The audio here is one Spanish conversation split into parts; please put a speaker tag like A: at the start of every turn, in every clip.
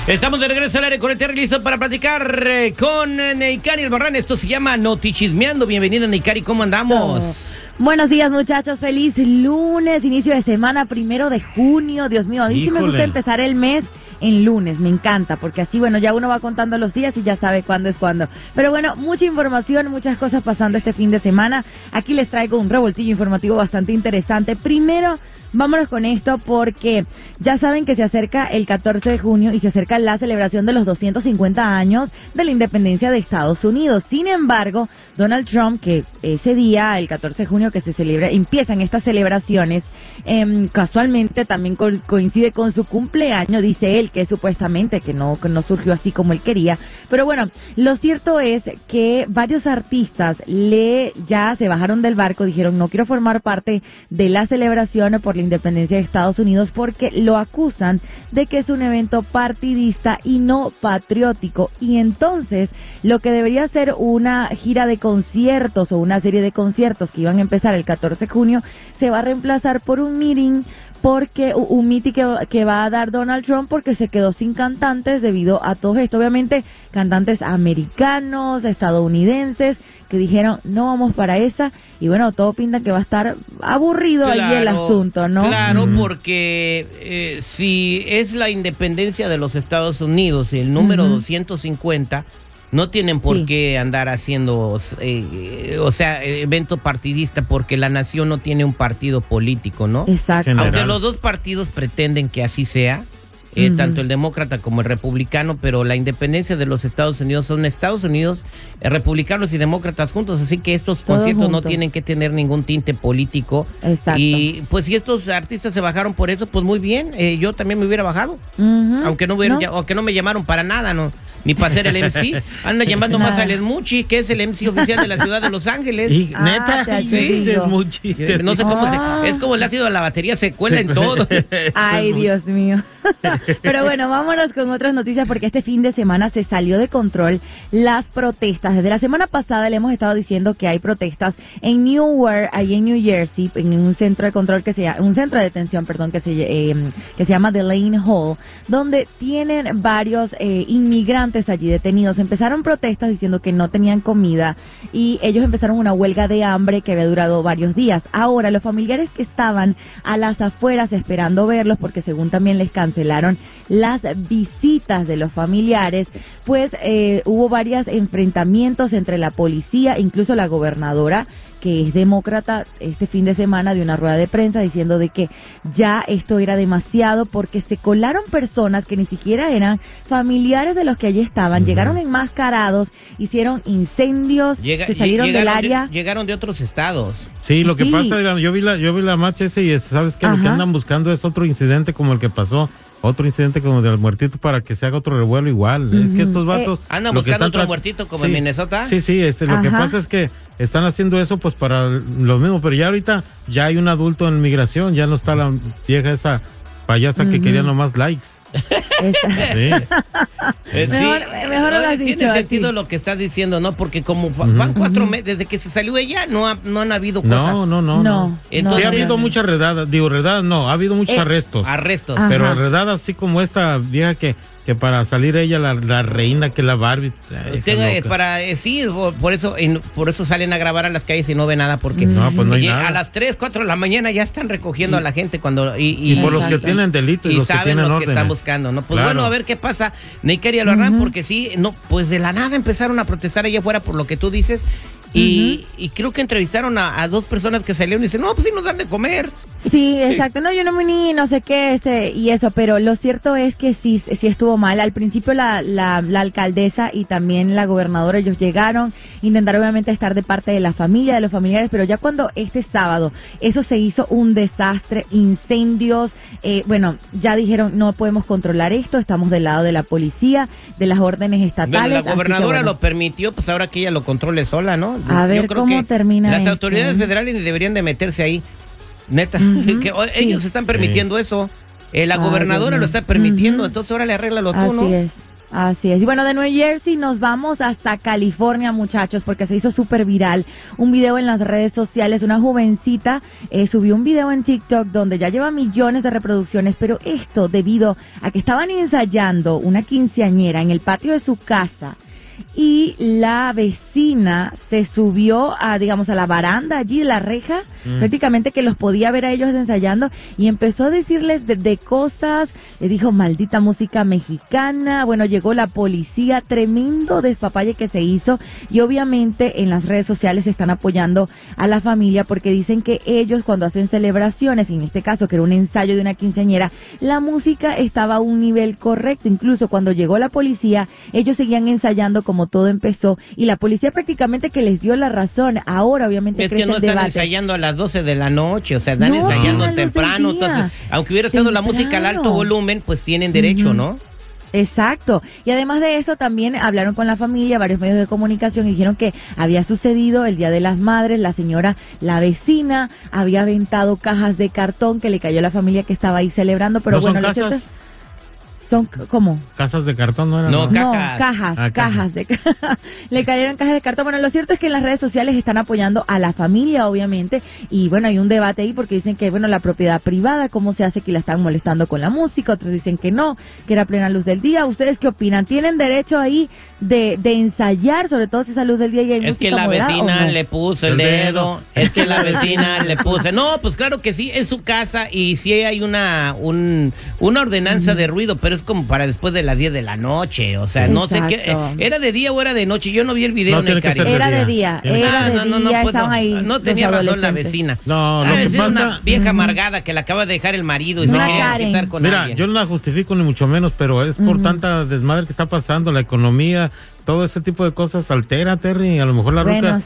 A: Estamos de regreso al aire con el Terry, listo para platicar con Neikari Albarrán. Esto se llama Notichismeando. Bienvenida, Neikari, ¿cómo andamos?
B: Buenos días, muchachos, feliz lunes, inicio de semana, 1 de junio. Dios mío, a mí sí me gusta empezar el mes en lunes, me encanta, porque así, bueno, ya uno va contando los días y ya sabe cuándo es cuándo. Pero bueno, mucha información, muchas cosas pasando este fin de semana. Aquí les traigo un revoltillo informativo bastante interesante. Primero, vámonos con esto porque ya saben que se acerca el 14 de junio y se acerca la celebración de los 250 años de la independencia de Estados Unidos. Sin embargo, Donald Trump, que ese día, el 14 de junio que se celebra, empiezan estas celebraciones, casualmente también coincide con su cumpleaños, dice él, que supuestamente que no surgió así como él quería. Pero bueno, lo cierto es que varios artistas ya se bajaron del barco, dijeron no quiero formar parte de la celebración por la independencia de Estados Unidos porque lo acusan de que es un evento partidista y no patriótico. Y entonces lo que debería ser una gira de conciertos o una serie de conciertos que iban a empezar el 14 de junio se va a reemplazar por un meeting que va a dar Donald Trump porque se quedó sin cantantes debido a todo esto. Obviamente cantantes americanos, estadounidenses que dijeron no vamos para esa, y bueno, todo pinta que va a estar aburrido ahí el asunto, ¿no?
A: Claro, porque si es la independencia de los Estados Unidos y el número 250, no tienen por qué andar haciendo, evento partidista, porque la nación no tiene un partido político, ¿no?
B: Exacto.
A: Aunque los dos partidos pretenden que así sea, tanto el demócrata como el republicano, pero la independencia de los Estados Unidos son Estados Unidos, republicanos y demócratas juntos, así que estos conciertos no tienen que tener ningún tinte político.
B: Exacto.
A: Y pues si estos artistas se bajaron por eso, pues muy bien, yo también me hubiera bajado, aunque no me llamaron para nada, ¿no? Ni para ser el MC. Andan llamando más al Smuchi, que es el MC oficial de la ciudad de Los Ángeles.
C: Y, neta, sí, Smuchi.
A: No sé cómo es como el ácido de la batería, se cuela en todo.
B: Ay, Dios mío. Pero bueno, vámonos con otras noticias porque este fin de semana se salió de control las protestas. Desde la semana pasada le hemos estado diciendo que hay protestas en Newark, ahí en New Jersey, en un centro de control un centro de detención, perdón, que se llama The Lane Hall, donde tienen varios inmigrantes allí detenidos. Empezaron protestas diciendo que no tenían comida y ellos empezaron una huelga de hambre que había durado varios días. Ahora, los familiares que estaban a las afueras esperando verlos, porque según también les cancelaron las visitas de los familiares, pues hubo varios enfrentamientos entre la policía, incluso la gobernadora, que es demócrata, este fin de semana de una rueda de prensa diciendo de que ya esto era demasiado porque se colaron personas que ni siquiera eran familiares de los que allí estaban, llegaron enmascarados, hicieron incendios, se salieron del área.
A: Llegaron de otros estados.
C: Sí, lo que pasa, yo vi la marcha ese y sabes que lo que andan buscando es otro incidente como el que pasó. Otro incidente como del muertito para que se haga otro revuelo igual. Es que estos vatos
A: andan buscando otro muertito como en Minnesota.
C: Sí, lo que pasa es que están haciendo eso pues para lo mismo, pero ya ahorita ya hay un adulto en migración, ya no está la vieja esa payasa que quería nomás likes.
B: Mejor lo has dicho.
A: Tiene sentido lo que estás diciendo, ¿no? Porque como van 4 meses desde que se salió ella, no han habido cosas.
C: No. Entonces, sí ha habido muchas redadas, ha habido muchos arrestos. Pero redadas así como esta vieja que para salir ella la reina que la Barbie. Por eso salen a grabar a las calles y no ve nada porque pues no hay nada.
A: A las 3, 4 de la mañana ya están recogiendo a la gente
C: y por los que tienen delito y los que tienen órdenes.
A: Que están buscando, ¿no? Pues bueno, a ver qué pasa, Neikari Albarrán, porque pues de la nada empezaron a protestar allá afuera por lo que tú dices. Y creo que entrevistaron a 2 personas que salieron y dicen, no, pues sí nos dan de comer.
B: Sí, exacto. No, yo no me uní, no sé qué, y eso, pero lo cierto es que sí estuvo mal. Al principio la alcaldesa y también la gobernadora, ellos llegaron, intentaron obviamente estar de parte de la familia, de los familiares, pero ya cuando este sábado eso se hizo un desastre, incendios, ya dijeron, no podemos controlar esto, estamos del lado de la policía, de las órdenes estatales.
A: La gobernadora lo permitió, pues ahora que ella lo controle sola, ¿no?
B: A ver cómo termina
A: las
B: esto.
A: autoridades federales deberían de meterse ahí, neta, que ellos están permitiendo eso, la gobernadora lo está permitiendo, entonces ahora le arréglalo tú, ¿no?
B: Así es. Así es. Y bueno, de New Jersey nos vamos hasta California, muchachos, porque se hizo súper viral un video en las redes sociales. Una jovencita subió un video en TikTok donde ya lleva millones de reproducciones, pero esto debido a que estaban ensayando una quinceañera en el patio de su casa. Y la vecina se subió a la baranda allí de la reja, prácticamente que los podía ver a ellos ensayando, y empezó a decirles de cosas. Le dijo maldita música mexicana. Bueno, llegó la policía, tremendo despapalle que se hizo, y obviamente en las redes sociales están apoyando a la familia porque dicen que ellos cuando hacen celebraciones, en este caso que era un ensayo de una quinceañera, la música estaba a un nivel correcto. Incluso cuando llegó la policía, ellos seguían ensayando como todo empezó, y la policía prácticamente que les dio la razón. Ahora obviamente
A: es que no están ensayando a las 12 de la noche, o sea, están ensayando temprano, entonces, aunque hubiera estado la música al alto volumen, pues tienen derecho, ¿no?
B: Exacto. Y además de eso también hablaron con la familia, varios medios de comunicación, y dijeron que había sucedido el Día de las Madres. La señora, la vecina, había aventado cajas de cartón que le cayó a la familia que estaba ahí celebrando, pero
C: ¿No
B: bueno,
C: son casas?
B: Son, ¿cómo?
C: Casas de cartón, ¿no eran?
A: No,
B: cajas. Cajas. Le cayeron cajas de cartón. Bueno, lo cierto es que en las redes sociales están apoyando a la familia, obviamente, y bueno, hay un debate ahí porque dicen que, bueno, la propiedad privada, ¿cómo se hace que la están molestando con la música? Otros dicen que no, que era plena luz del día. ¿Ustedes qué opinan? ¿Tienen derecho ahí de ensayar, sobre todo si es a luz del día y hay música
A: moderada? Es que la vecina le puso el dedo. Es que la vecina le puso. No, pues claro que sí, es su casa y sí hay una ordenanza de ruido, pero es como para después de las 10 de la noche, o sea, no sé qué, ¿era de día o era de noche? Yo no vi el video,
B: no, era de día, estaban ahí.
A: No tenía razón la vecina.
C: No, lo que pasa,
A: una vieja amargada que la acaba de dejar el marido y se quería quitar con alguien.
C: Mira, yo no la justifico ni mucho menos, pero es por tanta desmadre que está pasando, la economía, todo ese tipo de cosas altera, Terry. A lo mejor la ruca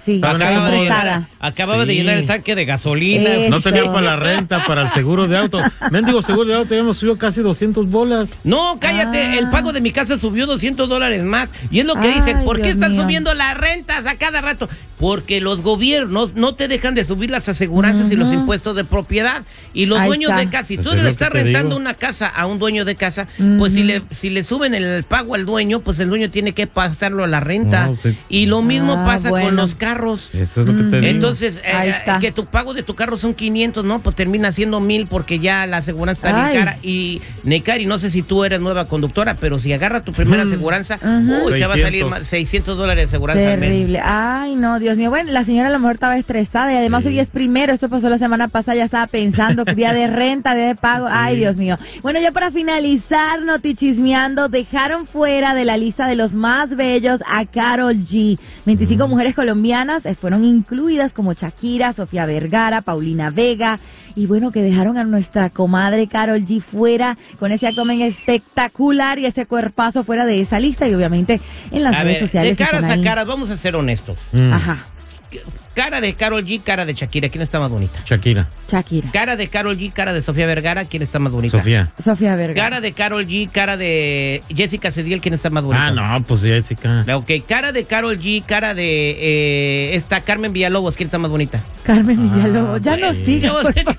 A: acababa de llenar el tanque de gasolina.
B: Eso.
C: No tenía para la renta, para el seguro de auto. Mendigo seguro de auto, ya hemos subido casi 200 bolas.
A: No, cállate, el pago de mi casa subió $200 más. Y es lo que dicen, ¿por qué están subiendo las rentas a cada rato? Porque los gobiernos no te dejan de subir las aseguranzas y los impuestos de propiedad. Y los dueños de casa, si tú le estás rentando una casa a un dueño de casa, pues si le suben el pago al dueño, pues el dueño tiene que pasarlo a la renta. No, sí. Y lo mismo pasa con los carros.
C: Eso es lo que te digo.
A: Entonces, que tu pago de tu carro son 500, ¿no? Pues termina siendo 1,000 porque ya la aseguranza está bien cara. Y Necari, no sé si tú eres nueva conductora, pero si agarras tu primera aseguranza, te va a salir más $600 de aseguranza al mes.
B: Terrible. Ay, no, Dios mío. Bueno, la señora a lo mejor estaba estresada y además hoy es primero. Esto pasó la semana pasada, ya estaba pensando que día de renta, día de pago. Ay, Dios mío. Bueno, ya para finalizar, Notichismeando, dejaron fuera de la lista de los más bellos a Karol G. 25 mujeres colombianas fueron incluidas como Shakira, Sofía Vergara, Paulina Vega. Y bueno, que dejaron a nuestra comadre Karol G fuera con ese abdomen espectacular y ese cuerpazo fuera de esa lista. Y obviamente en las redes sociales.
A: De caras a caras, vamos a ser honestos.
B: Ajá.
A: Cara de Karol G, cara de Shakira, ¿quién está más bonita?
C: Shakira.
A: Cara de Karol G, cara de Sofía Vergara, ¿quién está más bonita?
B: Sofía Vergara.
A: Cara de Karol G, cara de Jessica Cediel, ¿quién está más bonita?
C: Ah, no, pues Jessica.
A: Ok, cara de Karol G, cara de esta Carmen Villalobos, ¿quién está más bonita?
B: Carmen Villalobos, ya no sigas,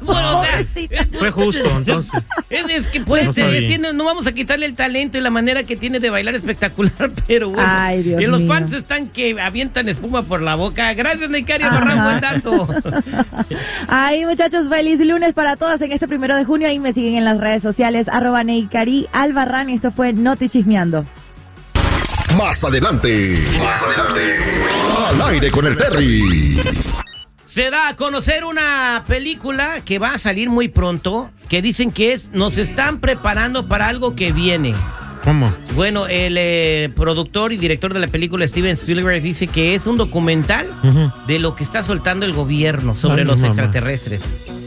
C: fue justo, entonces.
A: Es que pues no vamos a quitarle el talento y la manera que tiene de bailar espectacular, pero bueno.
B: Ay, Dios mío.
A: Los fans están que avientan espuma por la boca. Gracias, Necari Barran, buen dato.
B: Ay, muchachos, feliz lunes para todas en este 1 de junio. Ahí me siguen en las redes sociales, @Necari Albarrán. Y esto fue Notichismeando.
D: Más adelante. Al aire con el Terry.
A: Se da a conocer una película que va a salir muy pronto, que dicen que nos están preparando para algo que viene.
C: ¿Cómo?
A: Bueno, el productor y director de la película, Steven Spielberg, dice que es un documental de lo que está soltando el gobierno sobre los extraterrestres.